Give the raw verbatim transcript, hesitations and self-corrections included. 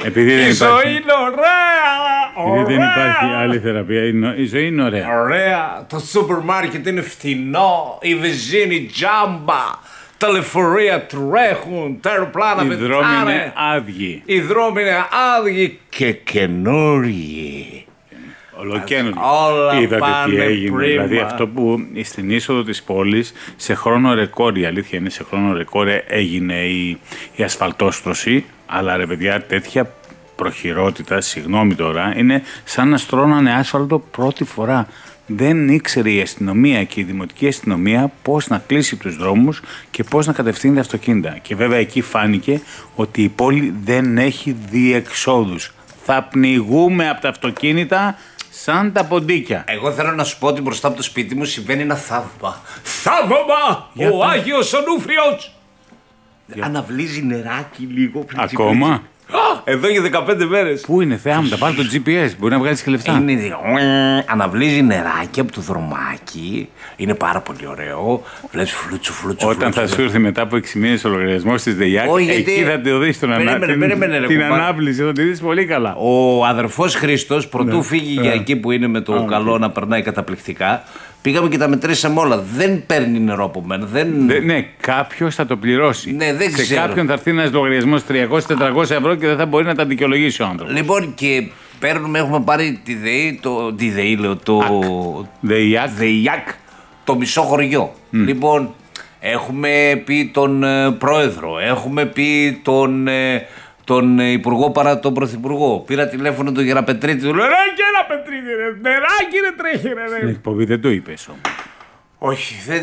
Επειδή δεν Η υπάρχει, ζωή είναι ωραία! επειδή δεν Ωραία! υπάρχει άλλη θεραπεία, η η ζωή είναι ωραία. Ωραία! Το σούπερ μάρκετ είναι φτηνό, η βενζίνη τζάμπα, τα λεωφορεία τρέχουν, τα αεροπλάνα Οι πετάνε. δρόμοι είναι άδειοι. Οι δρόμοι είναι άδειοι και καινούριοι. Ολοκαίνουργοι. Όλα Είδατε πάνε τι έγινε. πρίμα. Δηλαδή αυτό που στην είσοδο της πόλης σε χρόνο ρεκόρ, η αλήθεια είναι σε χρόνο ρεκόρ έγινε η, η ασφαλτόστρωση, αλλά ρε παιδιά τέτοια προχειρότητα, συγγνώμη τώρα, είναι σαν να στρώνανε άσφαλτο πρώτη φορά. Δεν ήξερε η αστυνομία και η δημοτική αστυνομία πώς να κλείσει τους δρόμους και πώς να κατευθύνει τα αυτοκίνητα. Και βέβαια εκεί φάνηκε ότι η πόλη δεν έχει διεξόδους. Θα πνιγούμε από τα αυτοκίνητα σαν τα ποντίκια. Εγώ θέλω να σου πω ότι μπροστά από το σπίτι μου συμβαίνει ένα θαύμα. Θαύμα! Για Ο πες. Άγιος Ονούφριος! Αναβλύζει νεράκι λίγο πριν Ακόμα. ξυπνήσει. Α, εδώ για δεκαπέντε μέρες. Πού είναι Θεά μου, τα πάρει το τζι πι ες, μπορεί να βγάλεις και λεφτά. Είναι, ε, αναβλύζει νεράκι από το δρομάκι. Είναι πάρα πολύ ωραίο. Βλέπεις φλούτσου, φλούτσου, Όταν φλούτσου. θα σου έρθει μετά από έξι μήνες ο λογαριασμός της ΔΕΙΑΚ, Όχι, γιατί- εκεί θα το δεις τον ανα... Περίμενε, την, περίμενε, ρε την κουμπάρε. ανάβληση, θα τη δεις πολύ καλά. Ο αδερφός Χρήστος, πρωτού Ναι. φύγει Ε. για εκεί που είναι με το Α, καλό να περνάει καταπληκτικά, πήγαμε και τα μετρήσαμε όλα. Δεν παίρνει νερό από μένα. Δεν... Δε- ναι, κάποιος θα το πληρώσει. Ναι, δεν Σε ξέρω. κάποιον θα έρθει ένας λογαριασμός τριακόσια με τετρακόσια ευρώ και δεν θα μπορεί να τα δικαιολογήσει ο άνθρωπος. Λοιπόν, και παίρνουμε, έχουμε πάρει τη ΔΕΗ, το, τη ΔΕΗ λέω, το ΔΕΙΑΚ. ΔΕΙΑΚ, το μισό χωριό. Λοιπόν, έχουμε πει τον ε, πρόεδρο, έχουμε πει τον, ε, τον ε, υπουργό παρά τον πρωθυπουργό. Πήρα τηλέφωνο τον Γεραπετρίτη, του λέω, ρε Γεραπετρίτη, ρε, νεράκι ρε τρέχει ρε. Στην ρε». εκπομπή δεν το είπες όμως. Όχι, δεν